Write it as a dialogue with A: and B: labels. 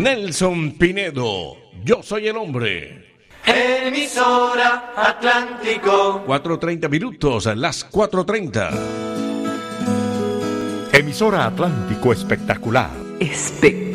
A: Nelson Pinedo, Yo Soy el Hombre.
B: Emisora Atlántico.
A: 4:30 minutos, las 4:30.
C: Emisora Atlántico Espectacular.
D: Espectacular.